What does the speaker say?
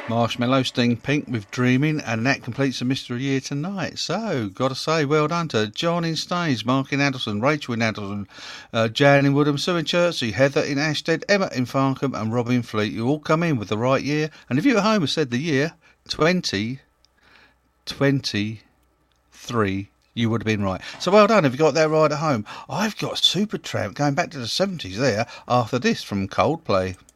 Marshmallow, Sting Pink with Dreaming, and that completes the mystery year tonight. So, got to say, well done to John in Staines, Mark in Addleston, Rachel in Addleston, Jan in Woodham, Sue in Chertsey, Heather in Ashstead, Emma in Farnham, and Rob in Fleet. You all come in with the right year. And if you at home have said the year 2023, you would have been right. So well done if you got that right at home. I've got Supertramp going back to the 70s there after this from Coldplay.